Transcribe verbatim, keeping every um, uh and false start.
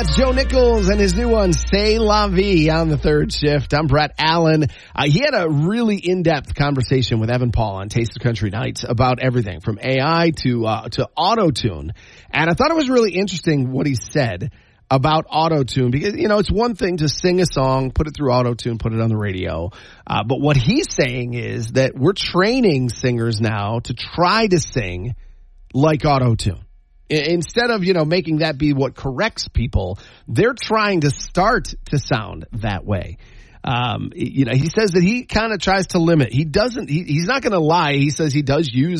That's Joe Nichols and his new one, C'est La Vie, on the third shift. I'm Brett Allen. Uh, he had a really in-depth conversation with Evan Paul on Taste of Country Nights about everything from A I to uh, to auto-tune. And I thought it was really interesting what he said about auto-tune, because, you know, it's one thing to sing a song, put it through auto-tune, put it on the radio. Uh, but what he's saying is that we're training singers now to try to sing like auto-tune. Instead of, you know, making that be what corrects people, they're trying to start to sound that way. Um, you know, he says that he kind of tries to limit. He doesn't, he, he's not going to lie. He says he does use